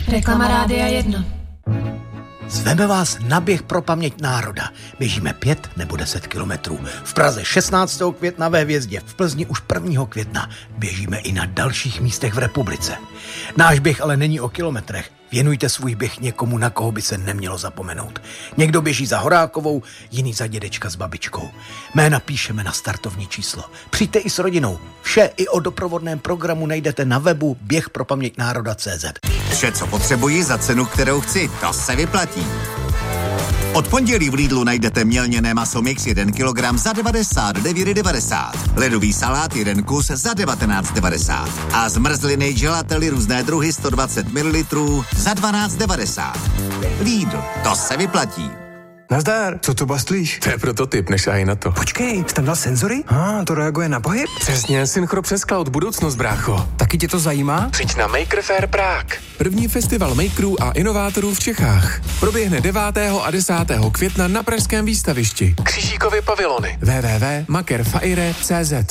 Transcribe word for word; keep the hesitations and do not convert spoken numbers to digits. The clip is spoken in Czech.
Reklama Rádia jedna. Zveme vás na běh pro paměť národa. Běžíme pět nebo deset kilometrů. V Praze šestnáctého května, ve Hvězdě, v Plzni už prvního května. Běžíme i na dalších místech v republice. Náš běh ale není o kilometrech. Věnujte svůj běh někomu, na koho by se nemělo zapomenout. Někdo běží za Horákovou, jiný za dědečka s babičkou. Jména píšeme na startovní číslo. Přijďte i s rodinou. Vše i o doprovodném programu najdete na webu běh pro paměť národa tečka cé zet. Vše, co potřebuji za cenu, kterou chci, to se vyplatí. Od pondělí v Lidlu najdete mělněné maso mix jeden kilogram za devadesát devět devadesát. Ledový salát jeden kus za devatenáct devadesát. A zmrzliny gelately různé druhy sto dvacet mililitrů za dvanáct devadesát. Lidl, to se vyplatí. Nazdar, co to bastlíš? To je prototyp, nešahej na to. Počkej, jsi tam dal senzory? Ah, to reaguje na pohyb? Přesně, Synchro přes cloud, budoucnost, brácho. Taky tě to zajímá? Přijď na Maker Faire Prague. První festival makerů a inovátorů v Čechách. Proběhne devátého a desátého května na pražském výstavišti. Křížíkovy pavilony. w w w tečka maker faire tečka cé zet